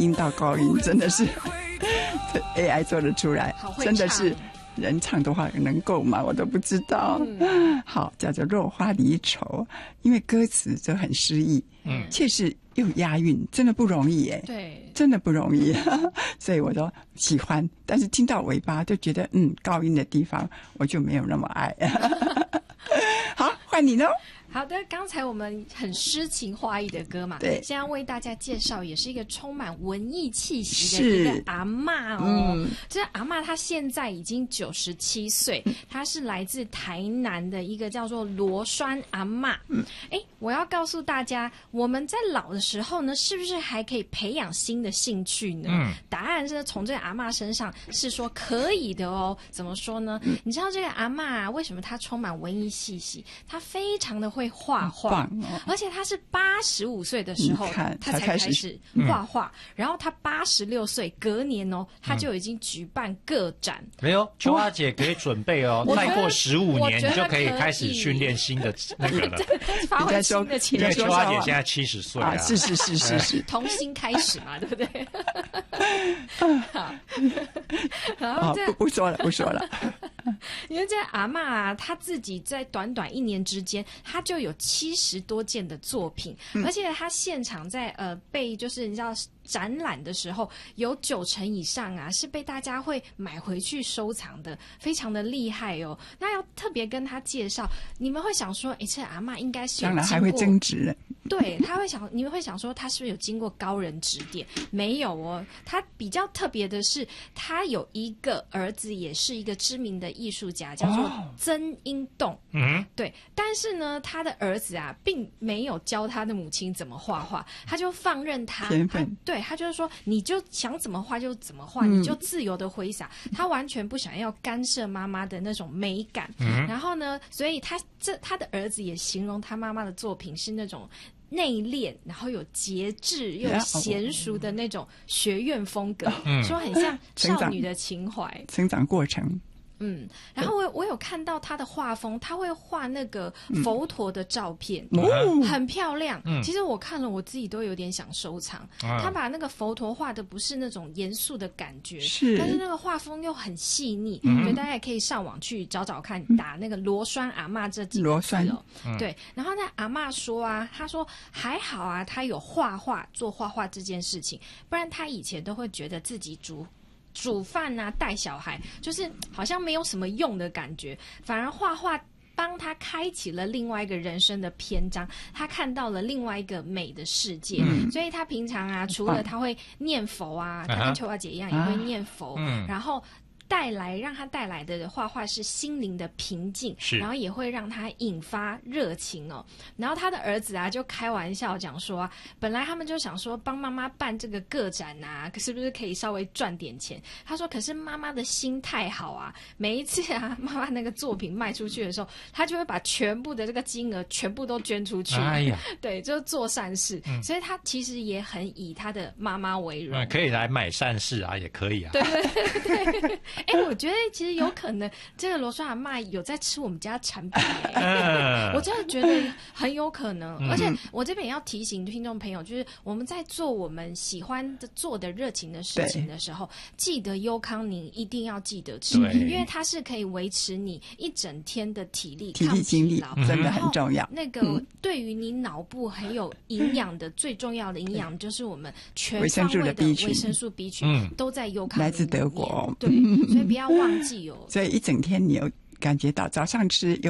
音到高音，真的是AI 做得出来，真的是人唱的话能够吗？我都不知道。好，叫做落花离愁，因为歌词就很诗意，确实又押韵，真的不容易耶。 对， 真的不容易，所以我都喜欢。但是听到尾巴就觉得，高音的地方我就没有那么爱。好，换你喽。 好的，刚才我们很诗情画意的歌嘛， 对， 现在为大家介绍也是一个充满文艺气息的一个阿嬷哦。这阿嬷她现在已经97岁，她是来自台南的一个叫做罗栓阿嬷。我要告诉大家，我们在老的时候呢，是不是还可以培养新的兴趣呢？答案是从这个阿嬷身上是说可以的哦。怎么说呢？你知道这个阿嬷啊，为什么她充满文艺气息？她非常的会画画，而且他是85岁的时候他才开始画画，然后他86岁隔年哦，他就已经举办个展。 没有，秋花姐可以准备哦，再过15年你就可以开始训练新的那个了， 发挥新的潜能。 因为秋花姐现在70岁啊， 是， 童心开始嘛，对不对？好，然后不说了。 因为这阿嬷啊，她自己在短短1年之间，她就有70多件的作品，而且她现场在被就是你知道展览的时候，有90%以上啊是被大家会买回去收藏的，非常的厉害哦。那要特别跟她介绍，你们会想说，这阿嬷应该是有经过， 当然还会增值。 对，你们会想说，他是不是有经过高人指点？没有哦，他比较特别的是，他有一个儿子，也是一个知名的艺术家，叫做曾英栋。对，但是呢，他的儿子啊，并没有教他的母亲怎么画画，他就放任他天分。 对，他就是说，你就想怎么画就怎么画，你就自由的挥洒。他完全不想要干涉妈妈的那种美感。然后呢，所以他的儿子也形容他妈妈的作品是那种内敛，然后有节制又娴熟的那种学院风格，说很像少女的情怀， 成长过程。 然后我有看到他的画风，他会画那个佛陀的照片，很漂亮。其实我看了，我自己都有点想收藏。他把那个佛陀画的不是那种严肃的感觉，但是那个画风又很细腻，所以大家也可以上网去找找看，打那个罗栓阿嬷这几个字哦。对，然后那阿嬷说啊，她说还好啊，她有做画画这件事情，不然她以前都会觉得自己煮饭啊，带小孩，就是好像没有什么用的感觉，反而画画帮他开启了另外一个人生的篇章，他看到了另外一个美的世界。所以他平常啊，除了他会念佛啊，他跟秋华姐一样也会念佛，然后让他带来的画画是心灵的平静，然后也会让他引发热情哦。然后他的儿子啊就开玩笑讲说啊，本来他们就想说帮妈妈办这个个展啊，是不是可以稍微赚点钱？他说可是妈妈的心太好啊，每一次啊妈妈那个作品卖出去的时候，他就会把全部的这个金额全部都捐出去。对，就是做善事。所以他其实也很以他的妈妈为荣。 可以来买善事啊，也可以啊。 对。我觉得其实有可能这个罗栓阿嬷有在吃我们家产品我真的觉得很有可能。而且我这边也要提醒听众朋友，就是我们在做我们喜欢的做的热情的事情的时候，记得优康宁一定要记得吃，因为它是可以维持你一整天的体力精力，真的很重要。 那个对于你脑部很有营养的最重要的营养就是我们全方位的维生素 B 群都在优康宁， 来自德国。 对，所以不要忘记哦。 所以一整天你有感觉到早上吃